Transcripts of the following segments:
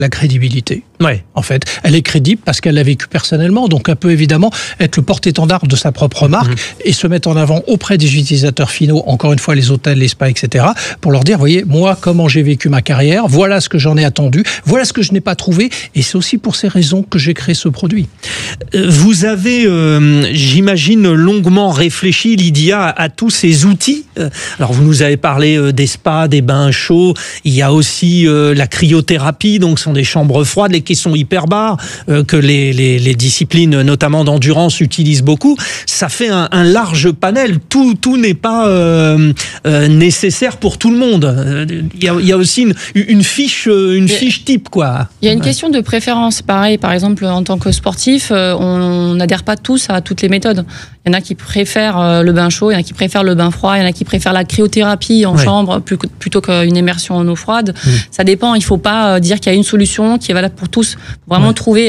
la crédibilité. Ouais. En fait, elle est crédible parce qu'elle l'a vécu personnellement, donc elle peut évidemment être le porte-étendard de sa propre marque et se mettre en avant auprès des utilisateurs finaux, encore une fois les hôtels, les spas, etc., pour leur dire, voyez, moi, comment j'ai vécu ma carrière, voilà ce que j'en ai attendu, voilà ce que je n'ai pas trouvé, et c'est aussi pour ces raisons que j'ai créé ce produit. Vous avez, j'imagine, longuement réfléchi, Lydia, à tous ces outils. Alors, vous nous avez parlé des spas, des bains chauds, il y a aussi la cryothérapie, donc ce sont des chambres froides, les caissons hyperbares, que les disciplines, notamment d'endurance, utilisent beaucoup. Ça fait un large panel. Tout n'est pas nécessaire pour tout le monde. Il y a aussi une fiche type, quoi. Il y a une question de préférence. Pareil, par exemple, en tant que sportif, on n'adhère pas tous à toutes les méthodes. Il y en a qui préfèrent le bain chaud, il y en a qui préfèrent le bain froid, il y en a qui préfèrent la cryothérapie en chambre plutôt qu'une immersion en eau froide. Ça dépend. Il ne faut pas dire qu'il y a une solution qui est valable pour tous. Il faut vraiment trouver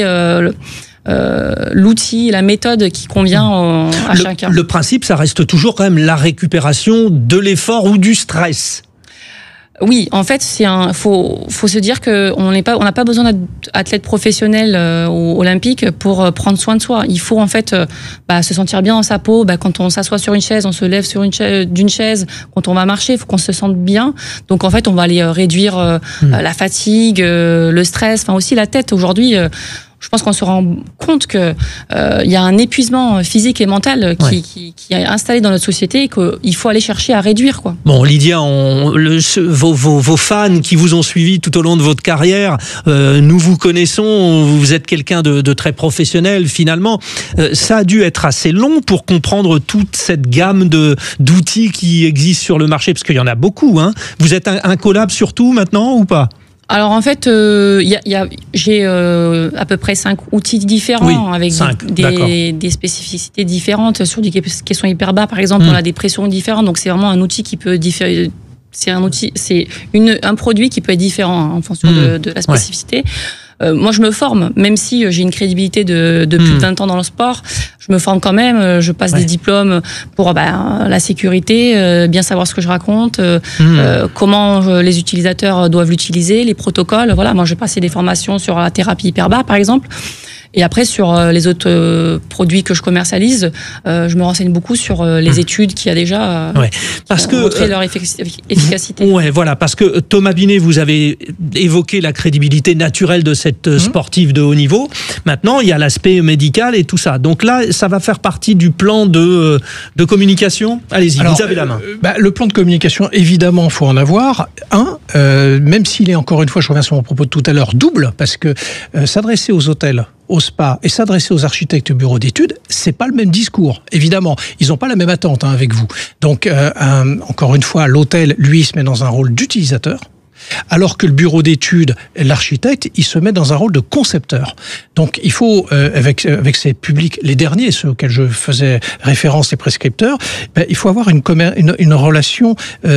l'outil, la méthode qui convient à chacun. Le principe, ça reste toujours quand même la récupération de l'effort ou du stress. Oui, en fait, faut se dire qu'on n'a pas besoin d'être athlète professionnel ou olympique pour prendre soin de soi. Il faut en fait se sentir bien dans sa peau. Quand on s'assoit sur une chaise, on se lève d'une chaise. Quand on va marcher, il faut qu'on se sente bien. Donc en fait, on va aller réduire la fatigue, le stress, enfin aussi la tête. Aujourd'hui, je pense qu'on se rend compte que il y a un épuisement physique et mental qui est installé dans notre société et qu'il faut aller chercher à réduire, quoi. Bon, Lydia, vos fans qui vous ont suivi tout au long de votre carrière, nous vous connaissons, vous êtes quelqu'un de très professionnel finalement. Ça a dû être assez long pour comprendre toute cette gamme d'outils qui existent sur le marché, parce qu'il y en a beaucoup, hein. Vous êtes un collab sur tout maintenant ou pas ? Alors en fait, j'ai à peu près 5 outils différents avec des spécificités différentes. Sur des caissons hyperbas, par exemple, on a des pressions différentes. Donc c'est vraiment un outil qui peut différer. C'est un produit qui peut être différent en fonction de la spécificité. Moi, je me forme, même si j'ai une crédibilité de plus de 20 ans dans le sport, je me forme quand même, je passe des diplômes pour la sécurité, bien savoir ce que je raconte, comment les utilisateurs doivent l'utiliser, les protocoles. Voilà, moi, je passais des formations sur la thérapie hyperbare, par exemple. Et après, sur les autres produits que je commercialise, je me renseigne beaucoup sur les études qu'il y a déjà parce qui ont montré leur efficacité. Ouais, voilà, parce que Thomas Binet, vous avez évoqué la crédibilité naturelle de cette sportive de haut niveau. Maintenant, il y a l'aspect médical et tout ça. Donc là, ça va faire partie du plan de communication. Allez-y, vous avez la main. Le plan de communication, évidemment, il faut en avoir un, même s'il est, encore une fois, je reviens sur mon propos de tout à l'heure, double, parce que s'adresser aux hôtels, au spa et s'adresser aux architectes et bureaux d'études, c'est pas le même discours. Évidemment, ils n'ont pas la même attente avec vous. Donc, encore une fois, l'hôtel, lui, il se met dans un rôle d'utilisateur, alors que le bureau d'études, l'architecte, il se met dans un rôle de concepteur. Donc, il faut, avec ces publics, les derniers, ceux auxquels je faisais référence, les prescripteurs, il faut avoir une relation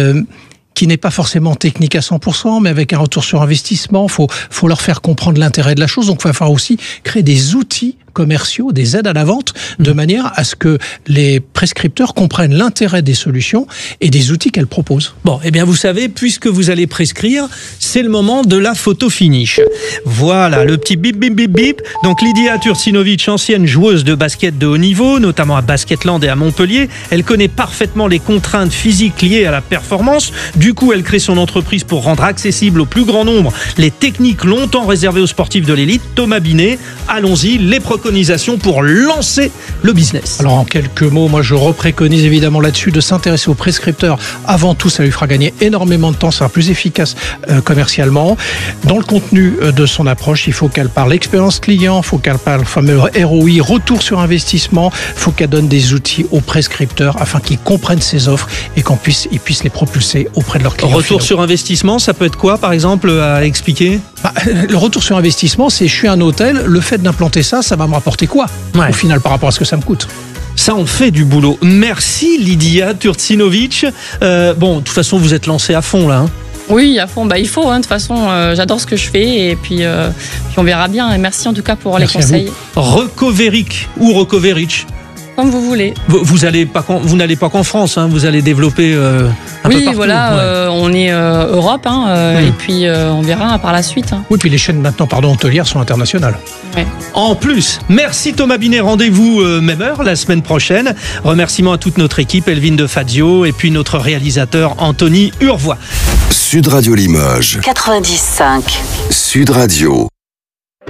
qui n'est pas forcément technique à 100%, mais avec un retour sur investissement. Faut leur faire comprendre l'intérêt de la chose. Donc, il va falloir aussi créer des outils commerciaux, des aides à la vente, de manière à ce que les prescripteurs comprennent l'intérêt des solutions et des outils qu'elles proposent. Bon, eh bien, vous savez, puisque vous allez prescrire, c'est le moment de la photo finish. Voilà, le petit bip, bip, bip, bip. Donc, Lydia Turcinovic, ancienne joueuse de basket de haut niveau, notamment à Basketland et à Montpellier, elle connaît parfaitement les contraintes physiques liées à la performance. Du coup, elle crée son entreprise pour rendre accessible au plus grand nombre les techniques longtemps réservées aux sportifs de l'élite. Thomas Binet, allons-y, les préconisations pour lancer le business. Alors en quelques mots, moi je repréconise évidemment là-dessus de s'intéresser aux prescripteurs. Avant tout, ça lui fera gagner énormément de temps, ça sera plus efficace commercialement. Dans le contenu de son approche, il faut qu'elle parle expérience client, il faut qu'elle parle fameux ROI, retour sur investissement, il faut qu'elle donne des outils aux prescripteurs afin qu'ils comprennent ses offres et ils puissent les propulser auprès de leurs clients. Retour sur investissement, ça peut être quoi par exemple à expliquer ? Le retour sur investissement, c'est je suis un hôtel, le fait d'implanter ça va me rapporter quoi au final par rapport à ce que ça me coûte. Ça en fait du boulot. Merci Lydia Turcinovic. Bon, de toute façon, vous êtes lancé à fond là. Oui, à fond. Il faut. De toute façon, j'adore ce que je fais et puis on verra bien. Et merci en tout cas pour les conseils. Recoveric ou Recoveric. Comme vous voulez. Vous n'allez pas qu'en France, hein, vous allez développer un peu partout. Oui, voilà, on est Europe, et puis on verra par la suite. Oui, puis les chaînes maintenant, hôtelières sont internationales. Ouais. En plus, merci Thomas Binet, rendez-vous même heure la semaine prochaine. Remerciements à toute notre équipe, Elvine de Fazio, et puis notre réalisateur Anthony Urvois. Sud Radio Limoges 90.5 Sud Radio.